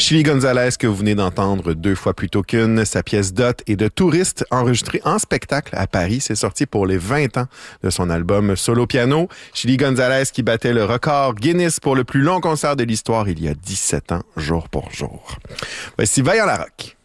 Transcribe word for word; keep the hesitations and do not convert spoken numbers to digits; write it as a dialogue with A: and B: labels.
A: Chili Gonzalez, que vous venez d'entendre deux fois plus tôt qu'une, sa pièce Dot et de Touriste, enregistrée en spectacle à Paris. C'est sorti pour les vingt ans de son album Solo Piano. Chili Gonzalez qui battait le record Guinness pour le plus long concert de l'histoire il y a dix-sept ans, jour pour jour. Voici Vaillant la rock.